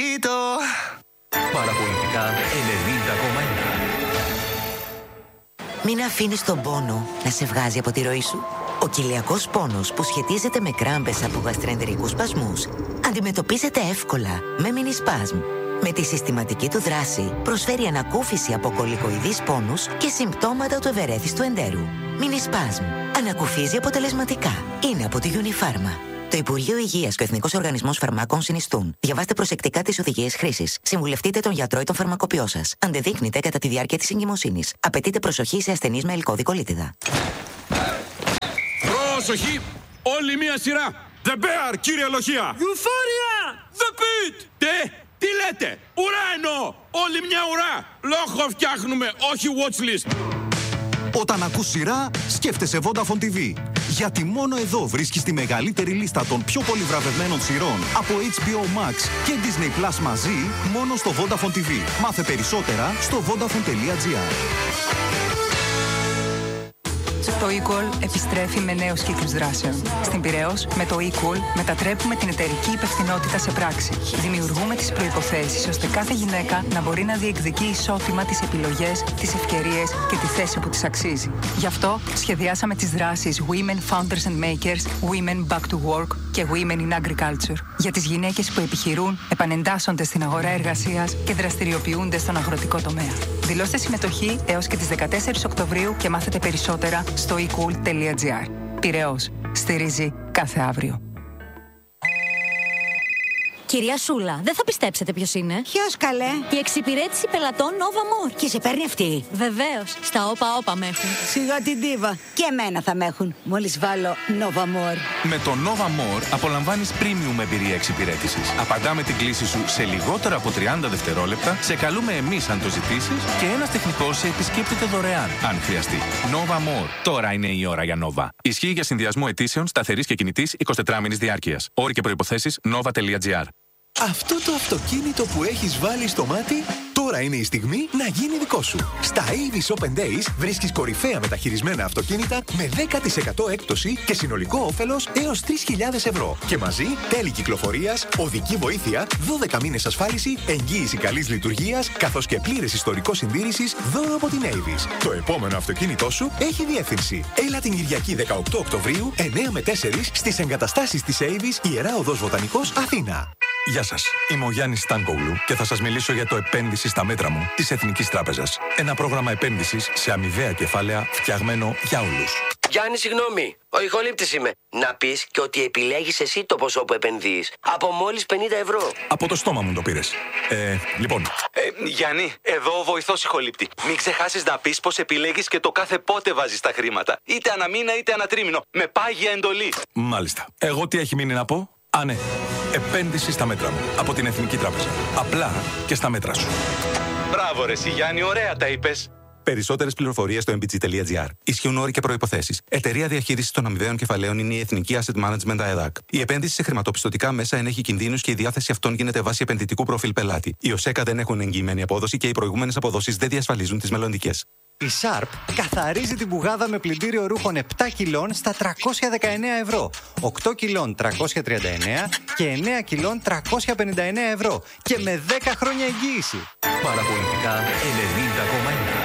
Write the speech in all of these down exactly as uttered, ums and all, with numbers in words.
Παραπολιτικά ενενήντα κόμμα ένα. Μην αφήνεις τον πόνο να σε βγάζει από τη ροή σου. Ο κοιλιακός πόνος που σχετίζεται με κράμπες από γαστροεντερικούς σπασμούς αντιμετωπίζεται εύκολα με Minispasm. Με τη συστηματική του δράση προσφέρει ανακούφιση από κολικοειδείς πόνους και συμπτώματα του ευερέθιστου εντέρου. Minispasm. Ανακουφίζει αποτελεσματικά. Είναι από τη Unifarma. Το Υπουργείο Υγείας και ο Εθνικός Οργανισμός Φαρμάκων συνιστούν. Διαβάστε προσεκτικά τις οδηγίες χρήσης. Συμβουλευτείτε τον γιατρό ή τον φαρμακοποιό σας. Αντεδείκνυται κατά τη διάρκεια της εγκυμοσύνης. Απαιτείται προσοχή σε ασθενείς με υλικό δικολίτιδα. Προσοχή! Όλη μία σειρά! The Bear, κύριε Λοχεία! Euphoria! The Pit! Τι! Τι λέτε! Ουρά εννοώ! Όλη μια ουρά! Λόγο φτιάχνουμε, όχι watchlist! Όταν ακούς σειρά, σκέφτεσαι Vodafone τι βι. Γιατί μόνο εδώ βρίσκεις τη μεγαλύτερη λίστα των πιο πολύ βραβευμένων σειρών από έιτς μπι ο Max και Disney Plus μαζί, μόνο στο Vodafone τι βι. Μάθε περισσότερα στο vodafone τελεία gr. Το Equal επιστρέφει με νέους κύκλους δράσεων. Στην Πειραιώς, με το Equal μετατρέπουμε την εταιρική υπευθυνότητα σε πράξη. Δημιουργούμε τις προϋποθέσεις ώστε κάθε γυναίκα να μπορεί να διεκδικεί ισότιμα τις επιλογές, τις ευκαιρίες και τη θέση που της αξίζει. Γι' αυτό σχεδιάσαμε τις δράσεις Women Founders and Makers, Women Back to Work και Women in Agriculture. Για τις γυναίκες που επιχειρούν, επανεντάσσονται στην αγορά εργασίας και δραστηριοποιούνται στον αγροτικό τομέα. Δηλώστε συμμετοχή έως και τις δεκατέσσερις Οκτωβρίου και μάθετε περισσότερα στο equal τελεία gr. Πειραιώς. Στηρίζει κάθε αύριο. Κυρία Σούλα, δεν θα πιστέψετε ποιος είναι. Ποιος καλέ? Η εξυπηρέτηση πελατών Nova More. Και σε παίρνει αυτή? Βεβαίως. Στα όπα όπα με έχουν. Σιγά την ντίβα. Και εμένα θα με έχουν. Μόλις βάλω Nova More. Με το Nova More απολαμβάνεις premium εμπειρία εξυπηρέτησης. Απαντάμε την κλήση σου σε λιγότερο από τριάντα δευτερόλεπτα, σε καλούμε εμείς αν το ζητήσεις και ένας τεχνικός σε επισκέπτεται δωρεάν, αν χρειαστεί. Nova More. Τώρα είναι η ώρα για Nova. Ισχύει για συνδυασμό αιτήσεων σταθερής και κινητής εικοσιτετράμινης διάρκειας. Όροι και προϋποθέσεις nova τελεία gr. Αυτό το αυτοκίνητο που έχεις βάλει στο μάτι, τώρα είναι η στιγμή να γίνει δικό σου. Στα Avis Open Days βρίσκεις κορυφαία μεταχειρισμένα αυτοκίνητα με δέκα τοις εκατό έκπτωση και συνολικό όφελος έως τρεις χιλιάδες ευρώ. Και μαζί τέλη κυκλοφορίας, οδική βοήθεια, δώδεκα μήνες ασφάλιση, εγγύηση καλής λειτουργίας, καθώς και πλήρες ιστορικό συντήρησης δώρο από την Avis. Το επόμενο αυτοκίνητό σου έχει διεύθυνση. Έλα την Κυριακή δεκαοκτώ Οκτωβρίου, εννιά με τέσσερα στις εγκαταστάσεις της Avis, Ιερά Οδός Βοτανικός, Αθήνα. Γεια σας, είμαι ο Γιάννης Στάνκογλου και θα σας μιλήσω για το επένδυση στα μέτρα μου της Εθνικής Τράπεζας. Ένα πρόγραμμα επένδυσης σε αμοιβαία κεφάλαια φτιαγμένο για όλους. Γιάννη, συγγνώμη, ο ηχολήπτης είμαι. Να πεις και ότι επιλέγεις εσύ το ποσό που επενδύεις. Από μόλις πενήντα ευρώ. Από το στόμα μου το πήρες. Ε, λοιπόν. Ε, Γιάννη, εδώ ο βοηθός ηχολήπτη. Μην ξεχάσεις να πεις πως επιλέγεις και το κάθε πότε βάζεις τα χρήματα. Είτε ανά μήνα είτε ανά τρίμηνο. Με πάγια εντολή. Μάλιστα. Εγώ τι έχει μείνει να πω? Α, ναι. Επένδυση στα μέτρα μου. Από την Εθνική Τράπεζα. Απλά και στα μέτρα σου. Μπράβο ρε εσύ Γιάννη, ωραία τα είπες. Περισσότερες πληροφορίες στο εμ μπι τζι τελεία τζι άρ. Ισχύουν όροι και προϋποθέσεις. Εταιρεία διαχείρισης των αμοιβαίων κεφαλαίων είναι η Εθνική Asset Management ΑΕΔΑΚ. Η επένδυση σε χρηματοπιστωτικά μέσα ενέχει κινδύνους και η διάθεση αυτών γίνεται βάσει επενδυτικού προφίλ πελάτη. Οι ΟΣΕΚΑ δεν έχουν εγγυημένη απόδοση και οι προηγούμενες αποδόσεις δεν διασφαλίζουν τις μελλοντικές. Η Sharp καθαρίζει την πουγάδα με πλυντήριο ρούχων επτά κιλών στα τριακόσια δεκαεννέα ευρώ, οκτώ κιλών τριακόσια τριάντα εννέα και εννέα κιλών τριακόσια πενήντα εννέα ευρώ και με δέκα χρόνια εγγύηση. Παραπολιτικά ενενήντα κόμμα ένα.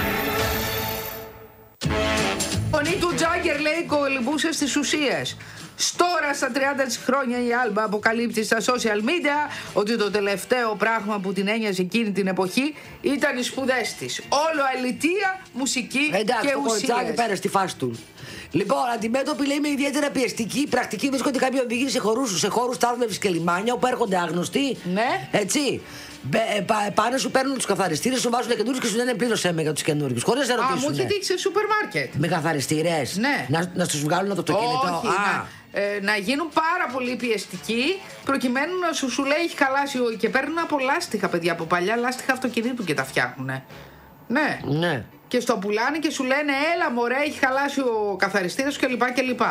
Φωνή του Τζάγκερ λέει κολυμπούσε στις ουσίες. Στόρα στα τριάντα της χρόνια η Άλμπα αποκαλύπτει στα social media ότι το τελευταίο πράγμα που την ένοιαζε εκείνη την εποχή ήταν οι σπουδές της. Όλο αλητεία, μουσική εντάξει, και το ουσίες. κοριτσάκι πέρα στη φάση του. Λοιπόν, αντιμέτωποι λέει με ιδιαίτερα πιεστική. Η πρακτική βρίσκονται κάποιοι οδηγοί σε χώρους, σε χώρους στάθμευσης και λιμάνια όπου έρχονται άγνωστοι. Ναι. Έτσι. Ε, πα, πάνω σου παίρνουν τους καθαριστήρες, σου βάζουν καινούριους και σου λένε πλήρωσέ με για τους καινούριους. Χωρίς να ρωτήσουν. Α, μου έχει δείξει σε σούπερ μάρκετ. Με καθαριστήρες. Ναι. Να, να τους βγάλουν από το αυτοκίνητο. Όχι, Α. να, ε, να γίνουν πάρα πολύ πιεστικοί προκειμένου να σου, σου λέει έχει χαλάσει. Και παίρνουν από λάστιχα, παιδιά, από παλιά λάστιχα αυτοκινήτου και τα φτιάχνουνε. Ναι. Ναι. Και στο πουλάνε και σου λένε έλα μωρέ, έχει χαλάσει ο καθαριστήρας κλπ. κλπ.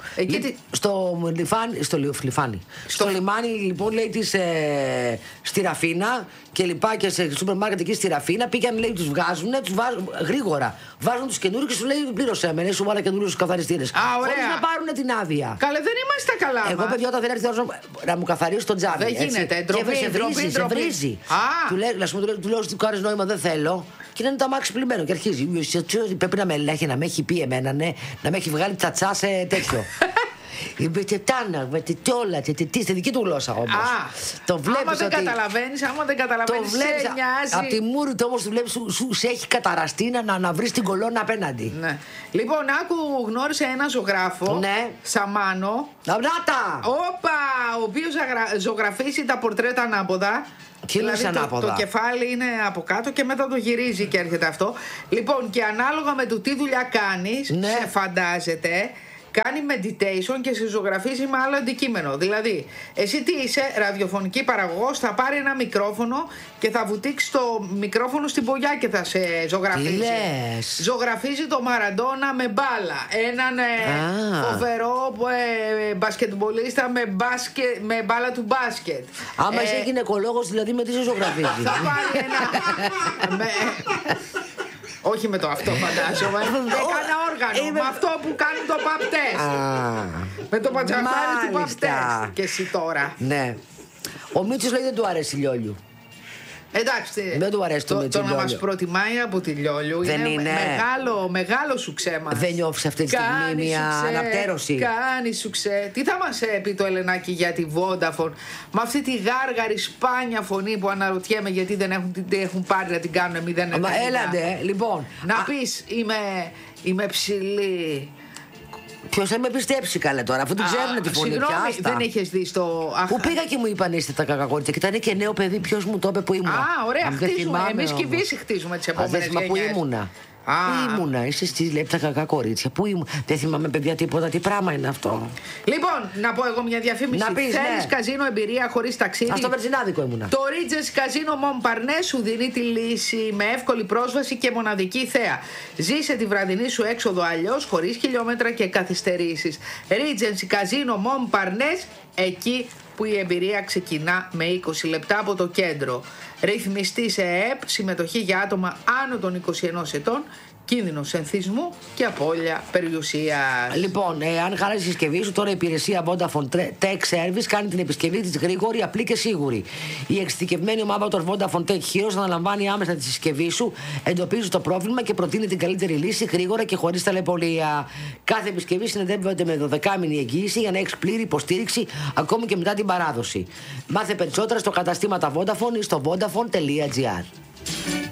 Εκεί Λι... Στο λιφάνι, στο, λιφάνι. στο... στο λιμάνι λοιπόν λέει της ε, στη Ραφίνα και λοιπά και σε σούπερ μάρκετ εκεί στη Ραφίνα πήγαν λέει τους βγάζουν, τους βάζουν γρήγορα. Βάζουν τους καινούριους και σου λέει πλήρωσέ με, σου βάλα καινούριους καθαριστήρες. Χωρίς να πάρουν την άδεια. Καλέ, δεν είμαστε καλά. Εγώ μα. παιδιά όταν δεν έρθει να μου καθαρίσει το τζάμι. Δεν γίνεται. Ντροπή, σε βρίζει, σε βρίζει. Του λέει, του λέω ότι κάνεις νόημα δεν θέλω. Και είναι το αμάξι πλημμένο και αρχίζει. Πρέπει να με ελέγχει, να με έχει πει εμένα, ναι, να με έχει βγάλει τσατσά σε τέτοιο. Με τετάνα, με τετιόλα, τετιτή, στη δική του γλώσσα όμως. Το βλέπεις. Άμα δεν καταλαβαίνεις, άμα δεν καταλαβαίνεις, σε νοιάζει. Από τη μούρη του όμως του βλέπεις, σου, σου σε έχει καταραστεί να, να βρεις την κολόνα απέναντι. Ναι. Λοιπόν, άκου, γνώρισε ένα ζωγράφο. Ναι. Σαμάνο. Ναύρατα! Όπα! Ο οποίος ζωγραφίσει τα πορτρέτα ανάποδα. Τι δηλαδή το, το κεφάλι είναι από κάτω και μετά το γυρίζει και έρχεται αυτό. Λοιπόν, και ανάλογα με το τι δουλειά κάνεις, ναι. σε φαντάζεται, κάνει meditation και σε ζωγραφίζει με άλλο αντικείμενο. Δηλαδή, εσύ τι είσαι, ραδιοφωνική παραγωγός, θα πάρει ένα μικρόφωνο και θα βουτήξει το μικρόφωνο στην πογιά και θα σε ζωγραφίζει. Τι λες? Ζωγραφίζει το Μαραντόνα με μπάλα. Έναν ε, φοβερό ε, μπασκετμπολίστα με, μπάσκε, με μπάλα του μπάσκετ. Άμα ε, είσαι γυναικολόγος, δηλαδή με τι σε ζωγραφίζει? Θα πάρει ένα... με, όχι με το αυτό φαντάζομαι. Με κάνα όργανο. Με αυτό που κάνει το παπτές. Με το πατσαφάρι του παπτές. Και εσύ τώρα. Ναι. Ο Μίτσος λέει δεν του αρέσει Λιόλιου. Εντάξει, δεν του αρέσει το, το, το να μας προτιμάει από τη Λιόλιου δεν είναι, είναι μεγάλο, μεγάλο σουξέ μας. Δεν νιώθεις αυτή τη στιγμή μια αναπτέρωση? Κάνει σουξέ. Τι θα μας πει το Ελενάκι για τη Vodafone, με αυτή τη γάργαρη σπάνια φωνή που αναρωτιέμαι γιατί δεν έχουν, τι έχουν πάρει να την κάνουν μηδέν ενενήντα. Έλατε, λοιπόν. Να πεις είμαι, είμαι ψηλή. Ποιος θα με πιστέψει καλέ τώρα, αφού την ξέρουν τη φωνή πια. Συγγνώμη, δεν είχες δει στο... Πού πήγα και μου είπαν είστε τα κακακόριτσα και ήταν και νέο παιδί, ποιος μου το είπε που ήμουν. Α, ωραία, χτίζουμε. Εμείς κυβίση χτίζουμε τις επόμενες γενιές. Πού ήμουνα. Πού ήμουνα, είσαι στη λέει τα κακά κορίτσια. Πού ήμουν, δεν θυμάμαι παιδιά τίποτα, τι πράγμα είναι αυτό. Λοιπόν, να πω εγώ μια διαφήμιση. Να πεις, θέλεις ναι. καζίνο εμπειρία χωρίς ταξίδι? Α, στο Βερζινάδικο ήμουνα. Το Regency Casino Montparnasse σου δίνει τη λύση με εύκολη πρόσβαση και μοναδική θέα. Ζήσε τη βραδινή σου έξοδο αλλιώς, χωρίς χιλιόμετρα και καθυστερήσεις. Regency Casino Montparnasse, εκεί που η εμπειρία ξεκινά με είκοσι λεπτά από το κέντρο. Ρυθμιστή σε ΕΕΠ, συμμετοχή για άτομα άνω των είκοσι ενός ετών, κίνδυνος ενθισμού και απώλεια περιουσίας. Λοιπόν, ε, αν χάρη τη συσκευή σου, τώρα η υπηρεσία Vodafone Tech Service κάνει την επισκευή της γρήγορη, απλή και σίγουρη. Η εξειδικευμένη ομάδα των Vodafone Tech Heroes αναλαμβάνει άμεσα τη συσκευή σου, εντοπίζει το πρόβλημα και προτείνει την καλύτερη λύση γρήγορα και χωρίς ταλαιπωρία. Κάθε επισκευή συνδέεται με δωδεκάμηνη εγγύηση για να έχει πλήρη υποστήριξη ακόμη και μετά την παράδοση. Μάθε περισσότερα στο καταστήματα Vodafone ή στο vodafone τελεία gr.